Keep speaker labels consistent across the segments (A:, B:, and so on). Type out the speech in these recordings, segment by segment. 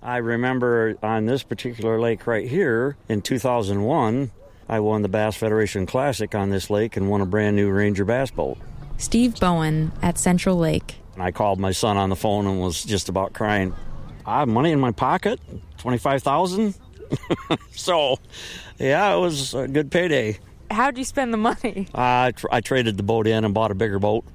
A: I remember on this particular lake right here in 2001, I won the Bass Federation Classic on this lake and won a brand new Ranger bass boat.
B: Steve Bowen at Central Lake.
A: I called my son on the phone and was just about crying. I have money in my pocket, $25,000. So, yeah, it was a good payday.
B: How'd you spend the money?
A: I traded the boat in and bought a bigger boat.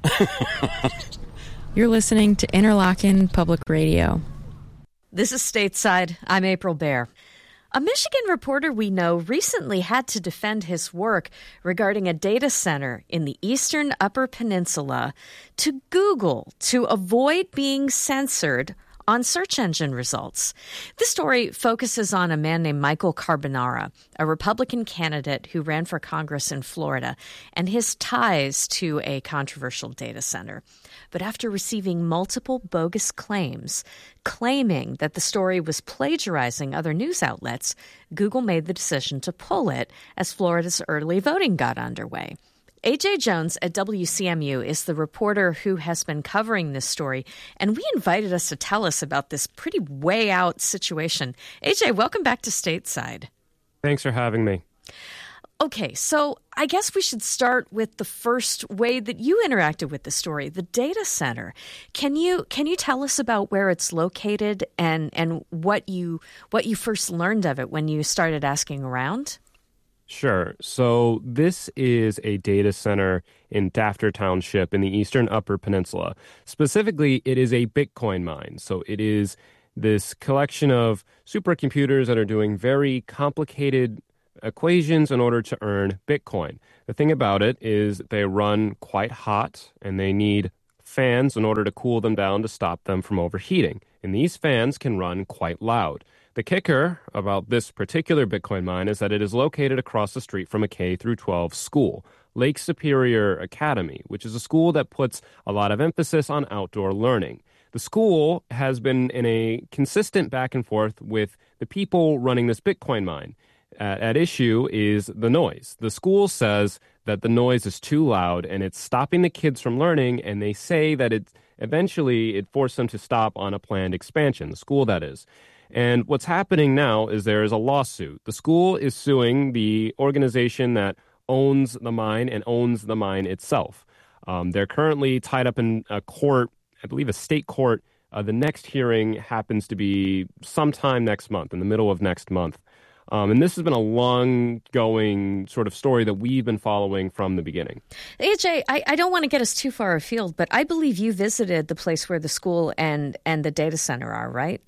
B: You're listening to Interlochen Public Radio.
C: This is Stateside. I'm April Baer. A Michigan reporter we know recently had to defend his work regarding a data center in the eastern Upper Peninsula to Google to avoid being censored on search engine results. This story focuses on a man named Michael Carbonara, a Republican candidate who ran for Congress in Florida, and his ties to a controversial data center. But after receiving multiple bogus claims, claiming that the story was plagiarizing other news outlets, Google made the decision to pull it as Florida's early voting got underway. AJ Jones at WCMU is the reporter who has been covering this story, and we invited us to tell us about this pretty way out situation. AJ, welcome back to Stateside.
D: Thanks for having me.
C: Okay, so I guess we should start with the first way that you interacted with the story, the data center. Can you tell us about where it's located and what you first learned of it when you started asking around?
D: Sure. So this is a data center in Dafter Township in the eastern Upper Peninsula. Specifically, it is a Bitcoin mine. So it is this collection of supercomputers that are doing very complicated equations in order to earn Bitcoin. The thing about it is they run quite hot and they need fans in order to cool them down to stop them from overheating. And these fans can run quite loud. The kicker about this particular Bitcoin mine is that it is located across the street from a K-12 school, Lake Superior Academy, which is a school that puts a lot of emphasis on outdoor learning. The school has been in a consistent back and forth with the people running this Bitcoin mine. At issue is the noise. The school says that the noise is too loud and it's stopping the kids from learning, and they say that it forced them to stop on a planned expansion, the school that is. And what's happening now is there is a lawsuit. The school is suing the organization that owns the mine and owns the mine itself. They're currently tied up in a court, I believe a state court. The next hearing happens to be sometime next month, in the middle of next month. And this has been a long-going sort of story that we've been following from the beginning.
C: AJ, I don't want to get us too far afield, but I believe you visited the place where the school and the data center are, right?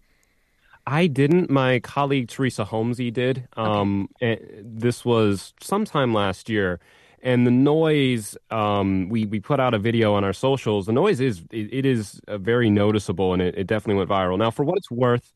D: I didn't. My colleague Teresa Holmesy did. Okay. This was sometime last year. And the noise, we put out a video on our socials. The noise is very noticeable, and it definitely went viral. Now, for what it's worth,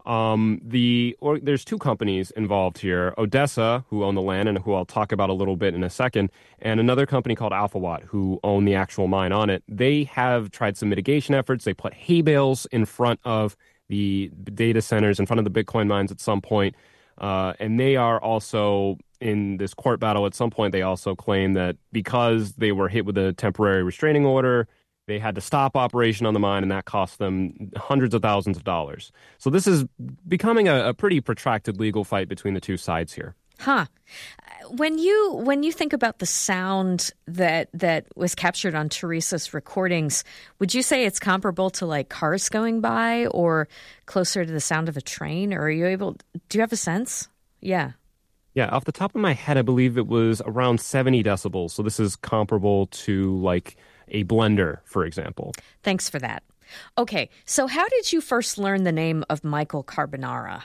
D: there's two companies involved here, Odessa, who own the land and who I'll talk about a little bit in a second, and another company called AlphaWatt, who own the actual mine on it. They have tried some mitigation efforts. They put hay bales in front of the data centers, in front of the Bitcoin mines at some point. And they are also, in this court battle at some point, they also claim that because they were hit with a temporary restraining order, they had to stop operation on the mine, and that cost them hundreds of thousands of dollars. So this is becoming a pretty protracted legal fight between the two sides here.
C: Huh. When you think about the sound that was captured on Teresa's recordings, would you say it's comparable to like cars going by or closer to the sound of a train? Or do you have a sense? Yeah.
D: Yeah, off the top of my head, I believe it was around 70 decibels. So this is comparable to like a blender, for example.
C: Thanks for that. Okay, so how did you first learn the name of Michael Carbonara?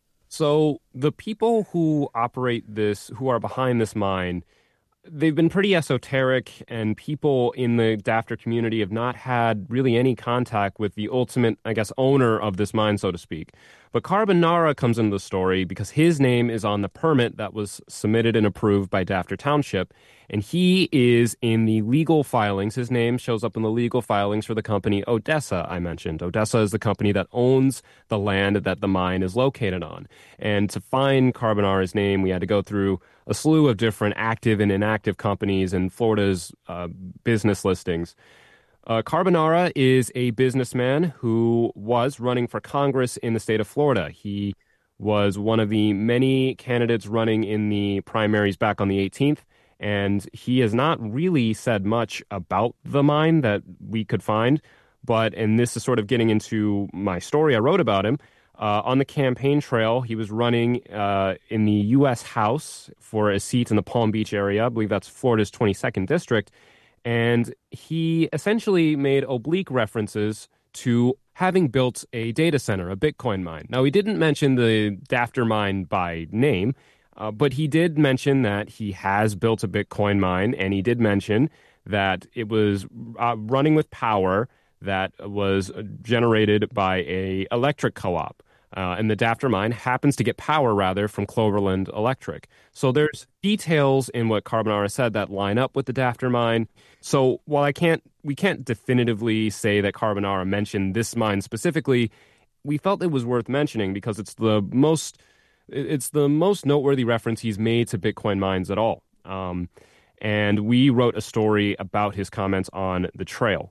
D: So the people who operate this, who are behind this mine, they've been pretty esoteric, and people in the Dafter community have not had really any contact with the ultimate, I guess, owner of this mine, so to speak. But Carbonara comes into the story because his name is on the permit that was submitted and approved by Dafter Township, and he is in the legal filings. His name shows up in the legal filings for the company Odessa I mentioned. Odessa is the company that owns the land that the mine is located on. And to find Carbonara's name, we had to go through a slew of different active and inactive companies and Florida's business listings. Carbonara is a businessman who was running for Congress in the state of Florida. He was one of the many candidates running in the primaries back on the 18th, and he has not really said much about the mine that we could find. And this is sort of getting into my story I wrote about him. On the campaign trail, he was running in the U.S. House for a seat in the Palm Beach area. I believe that's Florida's 22nd district. And he essentially made oblique references to having built a data center, a Bitcoin mine. Now, he didn't mention the Dafter mine by name, but he did mention that he has built a Bitcoin mine, and he did mention that it was running with power that was generated by a electric co-op. And the Dafter mine happens to get power, rather, from Cloverland Electric. So there's details in what Carbonara said that line up with the Dafter mine. So while we can't definitively say that Carbonara mentioned this mine specifically, we felt it was worth mentioning because it's the most noteworthy reference he's made to Bitcoin mines at all. And we wrote a story about his comments on the trail.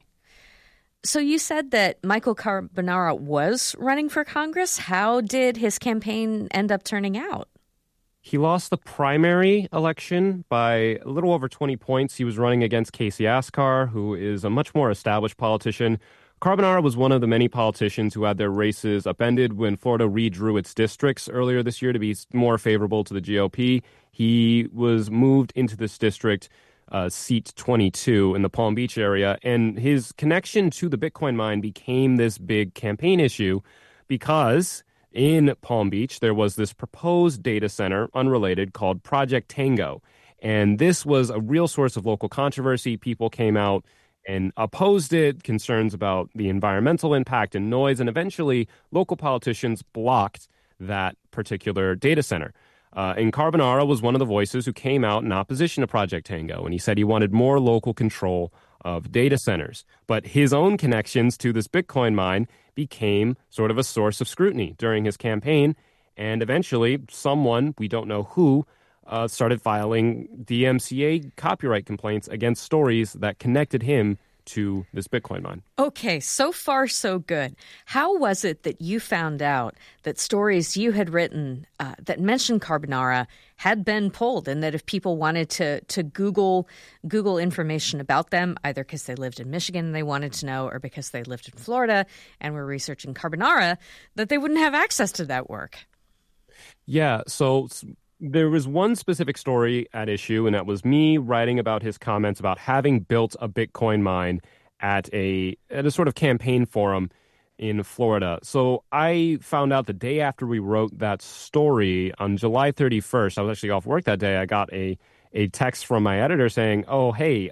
C: So you said that Michael Carbonara was running for Congress. How did his campaign end up turning out?
D: He lost the primary election by a little over 20 points. He was running against Casey Askar, who is a much more established politician. Carbonara was one of the many politicians who had their races upended when Florida redrew its districts earlier this year to be more favorable to the GOP. He was moved into this district, seat 22 in the Palm Beach area, and his connection to the Bitcoin mine became this big campaign issue because in Palm Beach there was this proposed data center, unrelated, called Project Tango. And this was a real source of local controversy. People came out and opposed it, concerns about the environmental impact and noise, and eventually local politicians blocked that particular data center. And Carbonara was one of the voices who came out in opposition to Project Tango, and he said he wanted more local control of data centers. But his own connections to this Bitcoin mine became sort of a source of scrutiny during his campaign, and eventually someone, we don't know who, started filing DMCA copyright complaints against stories that connected him to this Bitcoin mine.
C: Okay, so far so good. How was it that you found out that stories you had written that mentioned Carbonara had been pulled, and that if people wanted to Google information about them, either because they lived in Michigan and they wanted to know, or because they lived in Florida and were researching Carbonara, that they wouldn't have access to that work? Yeah,
D: so there was one specific story at issue, and that was me writing about his comments about having built a Bitcoin mine at a sort of campaign forum in Florida. So I found out the day after we wrote that story, on July 31st, I was actually off work that day, I got a text from my editor saying, oh, hey,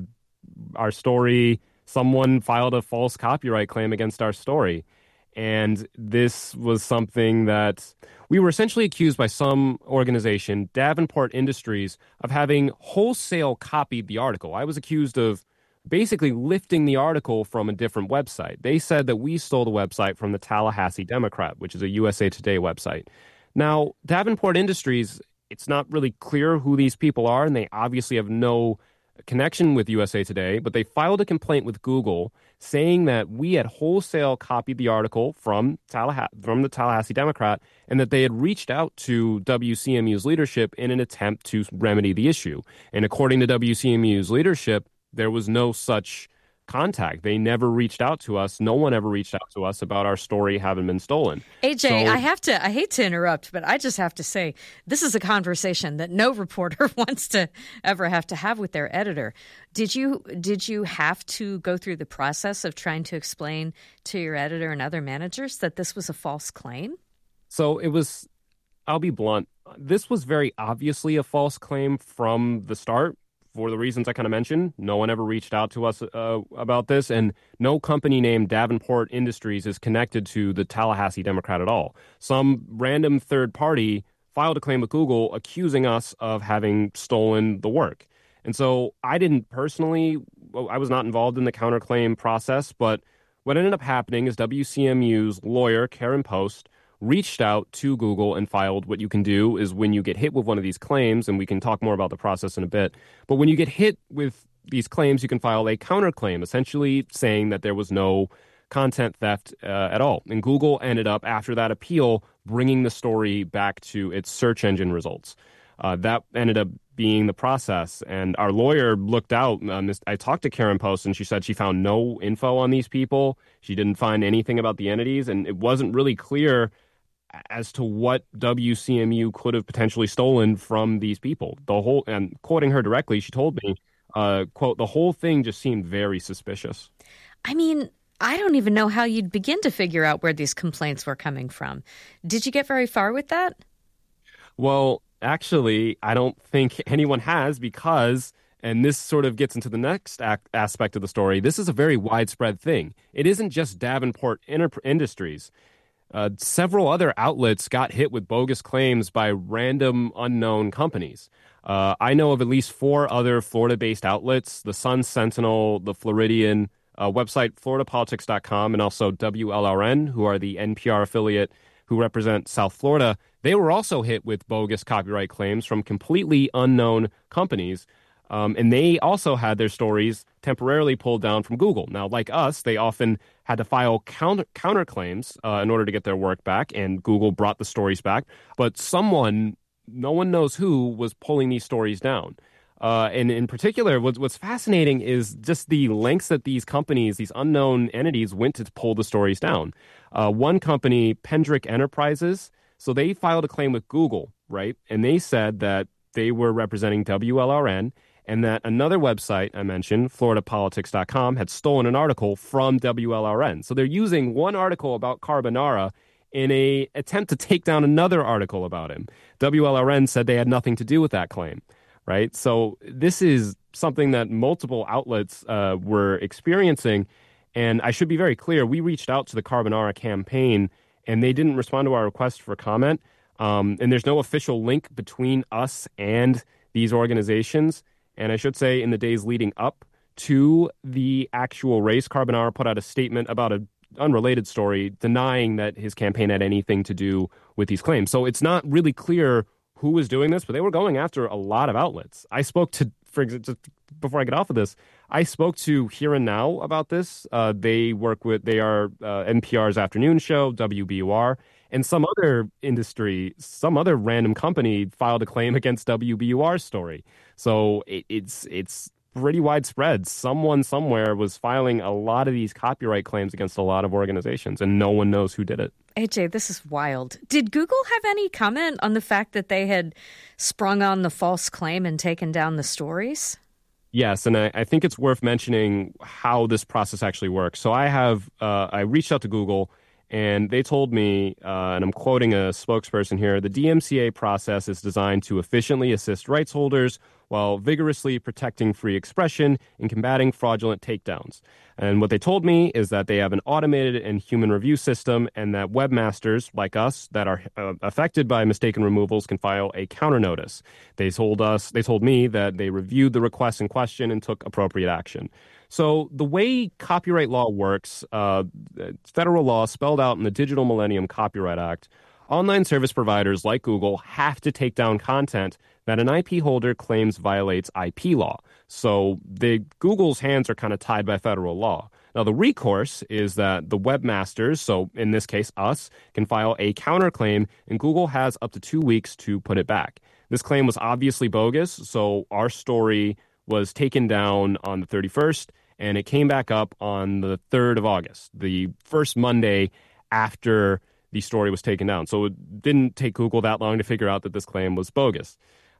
D: our story, someone filed a false copyright claim against our story. And this was something that we were essentially accused by some organization, Davenport Industries, of having wholesale copied the article. I was accused of basically lifting the article from a different website. They said that we stole the website from the Tallahassee Democrat, which is a USA Today website. Now, Davenport Industries, it's not really clear who these people are, and they obviously have no connection with USA Today, but they filed a complaint with Google saying that we had wholesale copied the article from the Tallahassee Democrat, and that they had reached out to WCMU's leadership in an attempt to remedy the issue. And according to WCMU's leadership, there was no such contact. They never reached out to us. No one ever reached out to us about our story having been stolen.
C: AJ, I hate to interrupt, but I just have to say, this is a conversation that no reporter wants to ever have to have with their editor. Did you have to go through the process of trying to explain to your editor and other managers that this was a false claim?
D: So it was, I'll be blunt, this was very obviously a false claim from the start. For the reasons I kind of mentioned, no one ever reached out to us about this, and no company named Davenport Industries is connected to the Tallahassee Democrat at all. Some random third party filed a claim with Google accusing us of having stolen the work. And so I was not involved in the counterclaim process, but what ended up happening is WCMU's lawyer, Karen Post, reached out to Google and filed. What you can do is when you get hit with one of these claims, and we can talk more about the process in a bit, but when you get hit with these claims, you can file a counterclaim, essentially saying that there was no content theft at all. And Google ended up, after that appeal, bringing the story back to its search engine results. That ended up being the process. And our lawyer looked out. I talked to Karen Post, and she said she found no info on these people. She didn't find anything about the entities, and it wasn't really clear as to what WCMU could have potentially stolen from these people. And quoting her directly, she told me, quote, "The whole thing just seemed very suspicious."
C: I mean, I don't even know how you'd begin to figure out where these complaints were coming from. Did you get very far with that?
D: Well, actually, I don't think anyone has because, and this sort of gets into the next aspect of the story, this is a very widespread thing. It isn't just Davenport Industries. Several other outlets got hit with bogus claims by random unknown companies. I know of at least 4 other Florida-based outlets, the Sun Sentinel, the Floridian, website floridapolitics.com, and also WLRN, who are the NPR affiliate who represent South Florida. They were also hit with bogus copyright claims from completely unknown companies. And they also had their stories temporarily pulled down from Google. Now, like us, they often had to file counterclaims in order to get their work back, and Google brought the stories back. But someone, no one knows who, was pulling these stories down. And in particular, what's fascinating is just the lengths that these companies, these unknown entities, went to pull the stories down. One company, Pendrick Enterprises, so they filed a claim with Google, right? And they said that they were representing WLRN, and that another website I mentioned, floridapolitics.com, had stolen an article from WLRN. So they're using one article about Carbonara in an attempt to take down another article about him. WLRN said they had nothing to do with that claim, right? So this is something that multiple outlets were experiencing. And I should be very clear, we reached out to the Carbonara campaign, and they didn't respond to our request for comment. And there's no official link between us and these organizations. And I should say, in the days leading up to the actual race, Carbonara put out a statement about an unrelated story denying that his campaign had anything to do with these claims. So it's not really clear who was doing this, but they were going after a lot of outlets. I spoke to, for example, just before I get off of this, I spoke to Here and Now about this. They are NPR's afternoon show, WBUR. And some other industry, some other random company filed a claim against WBUR's story. So it's pretty widespread. Someone somewhere was filing a lot of these copyright claims against a lot of organizations, and no one knows who did it.
C: AJ, this is wild. Did Google have any comment on the fact that they had sprung on the false claim and taken down the stories?
D: Yes, and I think it's worth mentioning how this process actually works. So I reached out to Google, and they told me, and I'm quoting a spokesperson here, the DMCA process is designed to efficiently assist rights holders while vigorously protecting free expression and combating fraudulent takedowns. And what they told me is that they have an automated and human review system, and that webmasters like us that are affected by mistaken removals can file a counter notice. They told me that they reviewed the request in question and took appropriate action. So the way copyright law works, federal law spelled out in the Digital Millennium Copyright Act, online service providers like Google have to take down content that an IP holder claims violates IP law. So Google's hands are kind of tied by federal law. Now, the recourse is that the webmasters, so in this case us, can file a counterclaim, and Google has up to 2 weeks to put it back. This claim was obviously bogus, so our story was taken down on the 31st, and it came back up on the 3rd of August, the first Monday after the story was taken down. So it didn't take Google that long to figure out that this claim was bogus.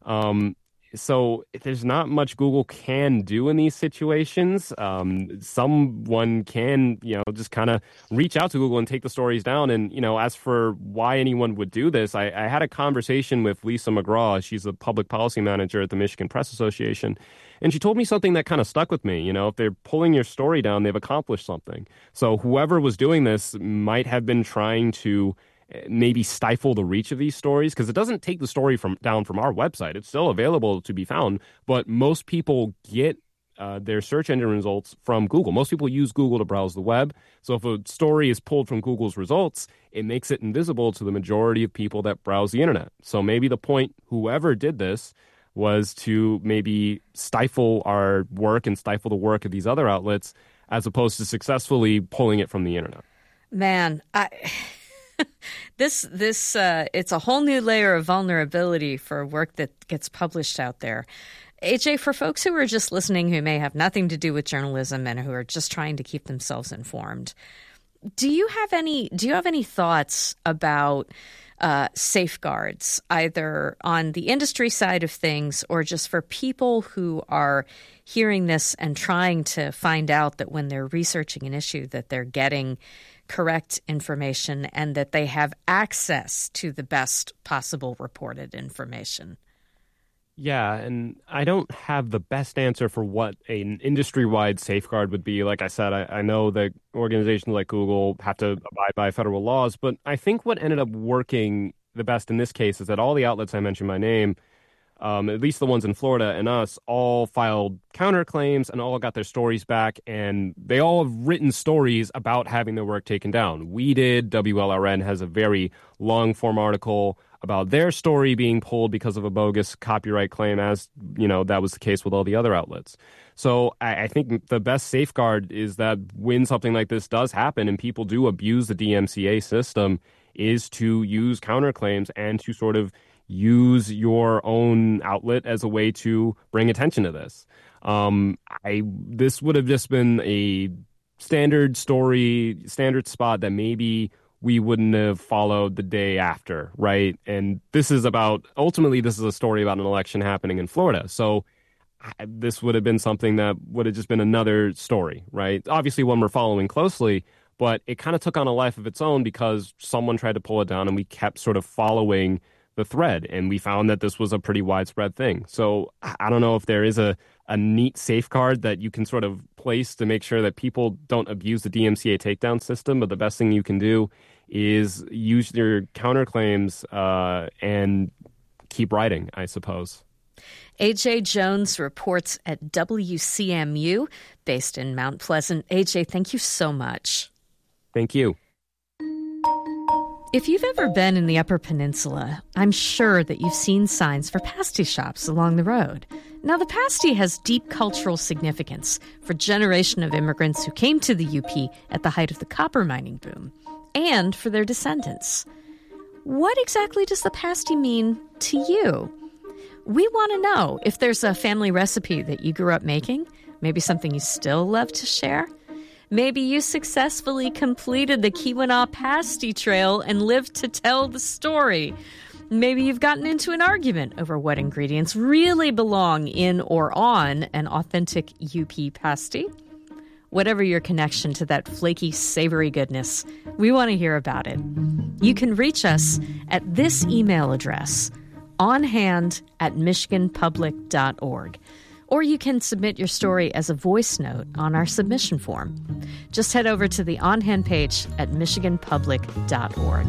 D: So there's not much Google can do in these situations. Someone can, just kind of reach out to Google and take the stories down. And, as for why anyone would do this, I had a conversation with Lisa McGraw. She's a public policy manager at the Michigan Press Association. And she told me something that kind of stuck with me. If they're pulling your story down, they've accomplished something. So whoever was doing this might have been trying to maybe stifle the reach of these stories, because it doesn't take the story down from our website. It's still available to be found, but most people get their search engine results from Google. Most people use Google to browse the web. So if a story is pulled from Google's results, it makes it invisible to the majority of people that browse the internet. So maybe the point, whoever did this, was to maybe stifle our work and stifle the work of these other outlets as opposed to successfully pulling it from the internet.
C: Man, it's a whole new layer of vulnerability for work that gets published out there. AJ, for folks who are just listening who may have nothing to do with journalism and who are just trying to keep themselves informed, do you have any thoughts about safeguards, either on the industry side of things or just for people who are hearing this and trying to find out that when they're researching an issue that they're getting correct information and that they have access to the best possible reported information?
D: Yeah, and I don't have the best answer for what an industry-wide safeguard would be. Like I said, I know that organizations like Google have to abide by federal laws, but I think what ended up working the best in this case is that all the outlets I mentioned by name, at least the ones in Florida and us, all filed counterclaims and all got their stories back, and they all have written stories about having their work taken down. We did. WLRN has a very long-form article about their story being pulled because of a bogus copyright claim, as you know, that was the case with all the other outlets. So I think the best safeguard is that when something like this does happen and people do abuse the DMCA system, is to use counterclaims and to sort of use your own outlet as a way to bring attention to this. This would have just been a standard story, standard spot that maybe we wouldn't have followed the day after, right? And ultimately, this is a story about an election happening in Florida. So this would have been something that would have just been another story, right? Obviously, one we're following closely, but it kind of took on a life of its own because someone tried to pull it down and we kept sort of following the thread. And we found that this was a pretty widespread thing. So I don't know if there is a neat safeguard that you can sort of place to make sure that people don't abuse the DMCA takedown system. But the best thing you can do is use your counterclaims and keep writing, I suppose.
C: AJ Jones reports at WCMU, based in Mount Pleasant. AJ, thank you so much.
D: Thank you.
C: If you've ever been in the Upper Peninsula, I'm sure that you've seen signs for pasty shops along the road. Now, the pasty has deep cultural significance for a generation of immigrants who came to the UP at the height of the copper mining boom, and for their descendants. What exactly does the pasty mean to you? We want to know if there's a family recipe that you grew up making, maybe something you still love to share. Maybe you successfully completed the Keweenaw Pasty Trail and lived to tell the story. Maybe you've gotten into an argument over what ingredients really belong in or on an authentic UP pasty. Whatever your connection to that flaky, savory goodness, we want to hear about it. You can reach us at this email address, onhand@michiganpublic.org. Or you can submit your story as a voice note on our submission form. Just head over to the On Hand page at michiganpublic.org.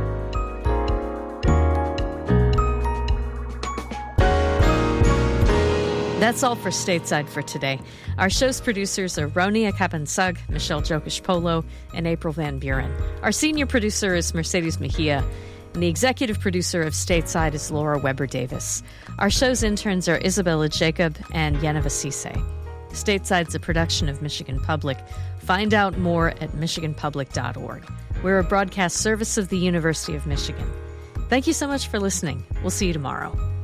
C: That's all for Stateside for today. Our show's producers are Ronia Kapansug, Michelle Jokish-Polo, and April Van Buren. Our senior producer is Mercedes Mejia, and the executive producer of Stateside is Laura Weber-Davis. Our show's interns are Isabella Jacob and Yeneva Cisse. Stateside's a production of Michigan Public. Find out more at michiganpublic.org. We're a broadcast service of the University of Michigan. Thank you so much for listening. We'll see you tomorrow.